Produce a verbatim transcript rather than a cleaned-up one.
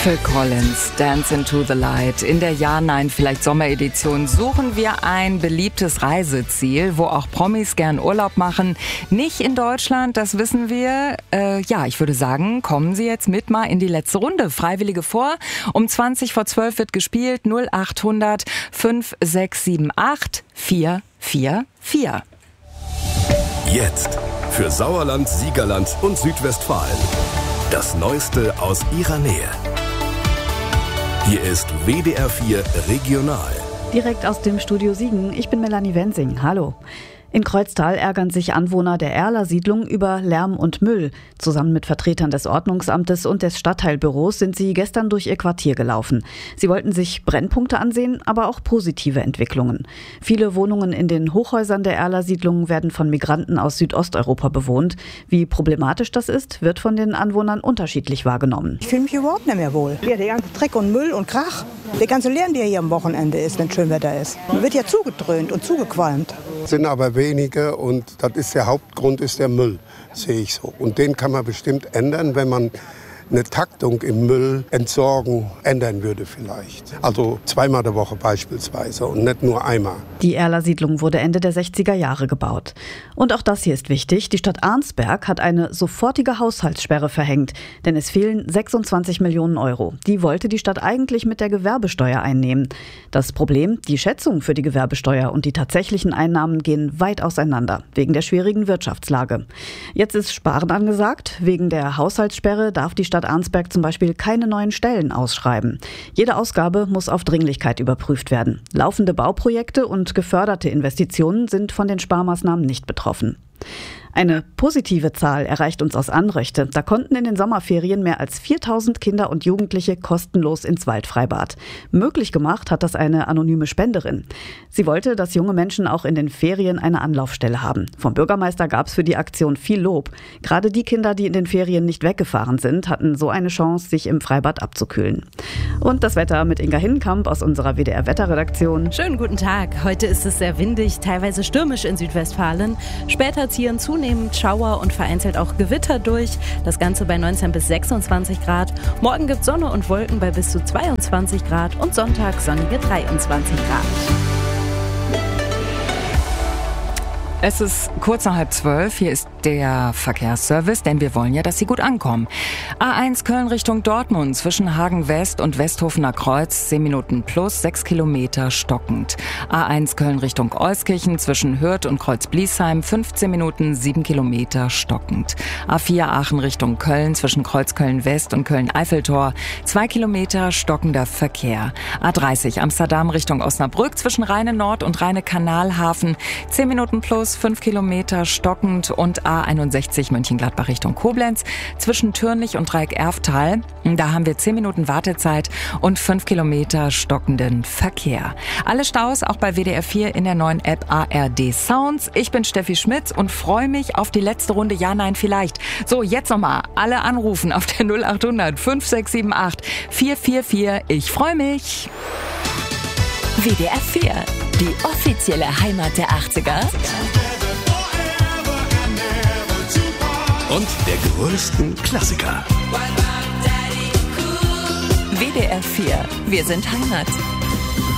Phil Collins, Dance into the Light. In der Ja-Nein-Vielleicht-Sommeredition suchen wir ein beliebtes Reiseziel, wo auch Promis gern Urlaub machen. Nicht in Deutschland, das wissen wir. Äh, ja, ich würde sagen, kommen Sie jetzt mit mal in die letzte Runde. Freiwillige vor. Um zwanzig vor zwölf wird gespielt. null achthundert fünf sechs sieben acht vier vier vier. Jetzt für Sauerland, Siegerland und Südwestfalen. Das Neueste aus Ihrer Nähe. Hier ist W D R vier Regional. Direkt aus dem Studio Siegen. Ich bin Melanie Wensing. Hallo. In Kreuztal ärgern sich Anwohner der Erler-Siedlung über Lärm und Müll. Zusammen mit Vertretern des Ordnungsamtes und des Stadtteilbüros sind sie gestern durch ihr Quartier gelaufen. Sie wollten sich Brennpunkte ansehen, aber auch positive Entwicklungen. Viele Wohnungen in den Hochhäusern der Erler-Siedlung werden von Migranten aus Südosteuropa bewohnt. Wie problematisch das ist, wird von den Anwohnern unterschiedlich wahrgenommen. Ich fühle mich überhaupt nicht mehr wohl. Ja, der ganze Dreck und Müll und Krach. Der ganze Lärm, der hier am Wochenende ist, wenn schön Wetter ist. Man wird ja zugedröhnt und zugequalmt. Sind aber wenige und das ist der Hauptgrund, ist der Müll, sehe ich so. Und den kann man bestimmt ändern, wenn man eine Taktung im Müll entsorgen ändern würde vielleicht. Also zweimal der Woche beispielsweise und nicht nur einmal. Die Erler-Siedlung wurde Ende der sechziger Jahre gebaut. Und auch das hier ist wichtig. Die Stadt Arnsberg hat eine sofortige Haushaltssperre verhängt, denn es fehlen sechsundzwanzig Millionen Euro. Die wollte die Stadt eigentlich mit der Gewerbesteuer einnehmen. Das Problem, die Schätzung für die Gewerbesteuer und die tatsächlichen Einnahmen gehen weit auseinander, wegen der schwierigen Wirtschaftslage. Jetzt ist Sparen angesagt. Wegen der Haushaltssperre darf die Stadt Stadt Arnsberg zum Beispiel keine neuen Stellen ausschreiben. Jede Ausgabe muss auf Dringlichkeit überprüft werden. Laufende Bauprojekte und geförderte Investitionen sind von den Sparmaßnahmen nicht betroffen. Eine positive Zahl erreicht uns aus Anröchte. Da konnten in den Sommerferien mehr als viertausend Kinder und Jugendliche kostenlos ins Waldfreibad. Möglich gemacht hat das eine anonyme Spenderin. Sie wollte, dass junge Menschen auch in den Ferien eine Anlaufstelle haben. Vom Bürgermeister gab es für die Aktion viel Lob. Gerade die Kinder, die in den Ferien nicht weggefahren sind, hatten so eine Chance, sich im Freibad abzukühlen. Und das Wetter mit Inga Hinnenkamp aus unserer W D R-Wetterredaktion. Schönen guten Tag. Heute ist es sehr windig, teilweise stürmisch in Südwestfalen. Später ziehen zunehmend Schauer und vereinzelt auch Gewitter durch. Das Ganze bei neunzehn bis sechsundzwanzig Grad. Morgen gibt es Sonne und Wolken bei bis zu zweiundzwanzig Grad und Sonntag sonnige dreiundzwanzig Grad. Es ist kurz nach halb zwölf, hier ist der Verkehrsservice, denn wir wollen ja, dass Sie gut ankommen. A eins Köln Richtung Dortmund zwischen Hagen West und Westhofener Kreuz, zehn Minuten plus, sechs Kilometer stockend. A eins Köln Richtung Euskirchen zwischen Hürth und Kreuz-Bliesheim, fünfzehn Minuten, sieben Kilometer stockend. A vier Aachen Richtung Köln zwischen Kreuzköln West und Köln-Eiffeltor, zwei Kilometer stockender Verkehr. A dreißig Amsterdam Richtung Osnabrück zwischen Rheine Nord und Rheine Kanalhafen, zehn Minuten plus, fünf Kilometer stockend und A einundsechzig Mönchengladbach Richtung Koblenz zwischen Türnich und Dreieck-Erftal. Da haben wir zehn Minuten Wartezeit und fünf Kilometer stockenden Verkehr. Alle Staus auch bei W D R vier in der neuen App A R D Sounds. Ich bin Steffi Schmitz und freue mich auf die letzte Runde Ja, Nein, Vielleicht. So, jetzt nochmal alle anrufen auf der null achthundert fünf sechs sieben acht vier vier vier. Ich freue mich. W D R vier, die offizielle Heimat der achtziger. Und der größten Klassiker. W D R vier, wir sind Heimat.